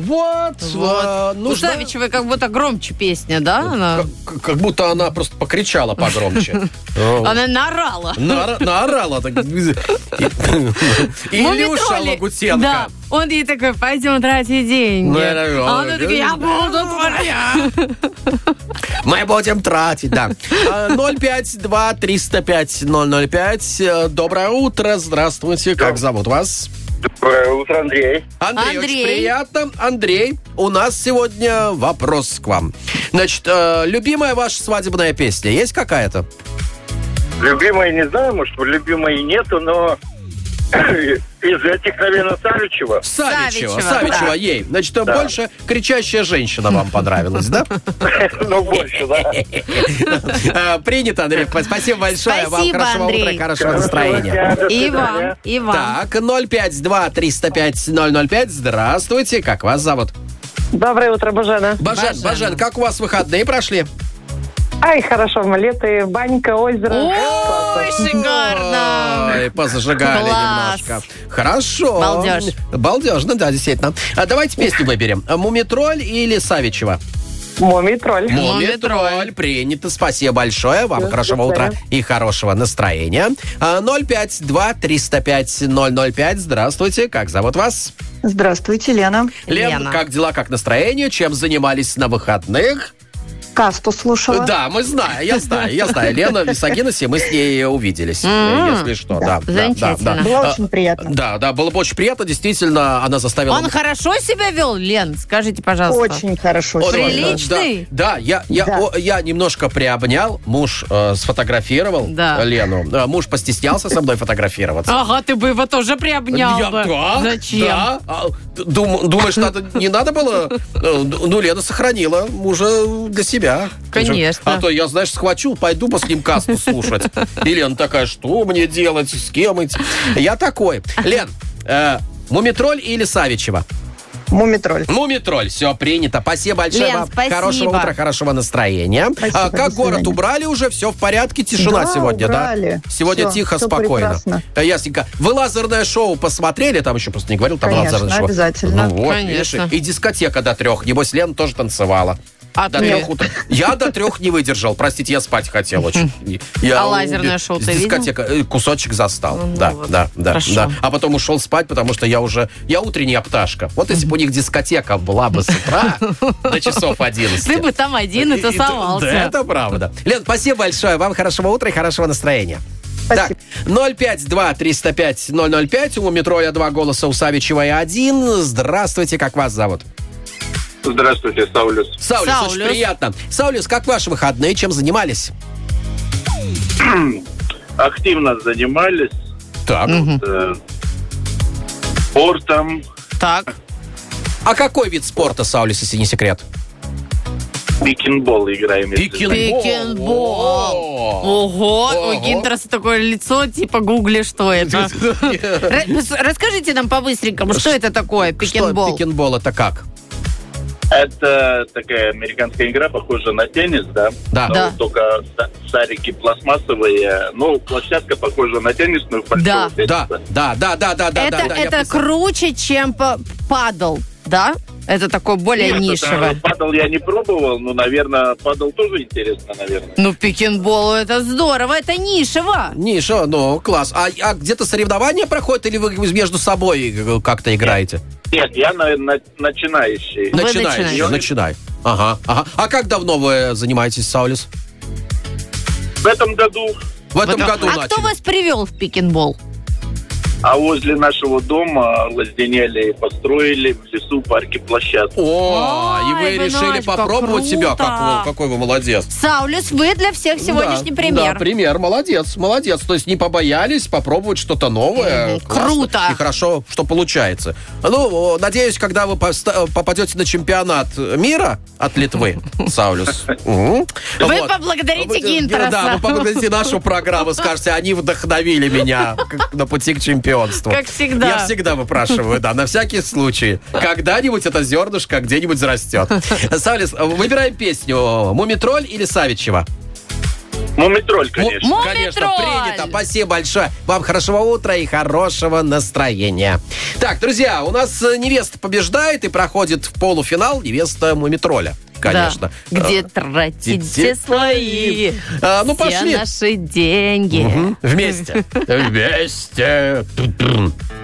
Вот. У Савичевой как будто громче песня, да? Она... Как будто она просто покричала погромче. Она наорала. Наорала. Или ушла Гутенко. Да. Он ей такой: пойдем тратить деньги. А она такая: я буду твоя. Мы будем тратить, да. 052-305-005. Доброе утро, здравствуйте. Как зовут вас? Доброе утро, Андрей. Андрей, очень приятно. Андрей, у нас сегодня вопрос к вам. Значит, любимая ваша свадебная песня есть какая-то? Любимой не знаю, может, любимой нету, но из этих, наверное, Савичева. Савичева, ей. Значит, больше кричащая женщина вам понравилась, да? Ну, больше, да. Принято, Андрей. Спасибо большое. Вам хорошего утра и хорошего настроения. И вам. Так, 052-305-005. Здравствуйте. Как вас зовут? Доброе утро, Бажена. Бажен, как у вас выходные прошли? Ай, хорошо, лето, банька, озеро. Ой, шикарно. Ой, позажигали немножко. Хорошо. Балдежно, да, действительно. Давайте песню выберем. Мумитроль или Савичева? Мумитроль. Мумитроль. Принято. Спасибо большое. Вам хорошего утра и хорошего настроения. 052-305-005. Здравствуйте. Как зовут вас? Здравствуйте, Лена. Лена, как дела, как настроение? Чем занимались на выходных? Касту слушала. Да, мы знаем, я знаю. Лена Висагинеси, мы с ней увиделись, если что. Да, замечательно. Было очень приятно. Да, было бы очень приятно, действительно, она заставила... Он хорошо себя вел, Лен? Скажите, пожалуйста. Очень хорошо. Приличный? Да, я немножко приобнял, муж сфотографировал Лену, муж постеснялся со мной фотографироваться. Ага, ты бы его тоже приобнял бы. Зачем? Да. Думаешь, не надо было? Ну, Лена сохранила мужа для себя. Конечно. А то я, знаешь, схвачу, пойду по с ним касту слушать. И Лена такая: что мне делать, с кем идти? Я такой. Лен, Мумитроль или Савичева? Мумитроль. Мумитроль. Все, принято. Спасибо большое Лен, вам. спасибо. Хорошего утра, хорошего настроения. Спасибо, как город убрали уже? Все в порядке? Тишина сегодня, убрали. Да? Сегодня все, тихо, все спокойно. Прекрасно. Ясненько. Вы лазерное шоу посмотрели? Там еще просто не говорил, там Конечно, лазерное шоу. обязательно. Ну, вот, Конечно. видишь, и дискотека до 3. Небось, Лена тоже танцевала. До 3 утра. Я до 3 не выдержал. Простите, я спать хотел очень. Лазерное шоу ты видел? Дискотека. Кусочек застал. Да. Хорошо. А потом ушел спать, потому что я утренняя пташка. Вот если бы у них дискотека была бы с утра до часов 11. Ты бы там один и тусовался. Да, это правда. Лен, спасибо большое. Вам хорошего утра и хорошего настроения. Спасибо. Так, 052-305-005. У Мумитроля 2 голоса, у Савичевой 1. Здравствуйте, как вас зовут? Здравствуйте, Саулюс. Саулюс, очень приятно. Саулюс, как ваши выходные? Чем занимались? Активно занимались. Так. Спортом. Так. А какой вид спорта, Саулюс, если не секрет? Пикинбол играем. Пикинбол. Ого, у Гинтерса такое лицо, типа гугли, что это. Расскажите нам по-быстренькому, что это такое, пикинбол? Что пикинбол, это как? Это такая американская игра, похожая на теннис, да? Да. Только шарики пластмассовые. Ну, площадка похожа на теннисную. Да. Это круче, чем падл, да? Это такое более нишевое. Падл я не пробовал, но, наверное, падл тоже интересно, наверное. Ну, пикинбол, это здорово, это нишево. Ниша, ну, класс. А где-то соревнования проходят, или вы между собой как-то играете? Нет, я начинающий. Начинай. Ага. А как давно вы занимаетесь, Саулюс? В этом году. В этом году начали. А кто вас привел в пикинбол? А возле нашего дома лазденели, построили в лесу парки площадку. И вы решили попробовать себя? Какой вы молодец. Саулюс, вы для всех сегодняшний пример. Да, пример. Молодец. То есть не побоялись попробовать что-то новое. Круто. И хорошо, что получается. Ну, надеюсь, когда вы попадете на чемпионат мира от Литвы, Саулюс. Вы поблагодарите Гинтерса. Да, вы поблагодарите нашу программу, скажете, они вдохновили меня на пути к чемпионству. Как всегда. Я всегда выпрашиваю, да, на всякий случай. Когда-нибудь это зернышко где-нибудь зарастет. Саулюс, выбираем песню. Мумитроль или Савичева? Мумитроль, конечно. Конечно, Мумитроль. принято. Спасибо большое. Вам хорошего утра и хорошего настроения. Так, друзья, у нас невеста побеждает и проходит в полуфинал невеста Мумитроля. Конечно. Да. Где тратите свои Ну, все пошли. наши деньги. Вместе. Вместе.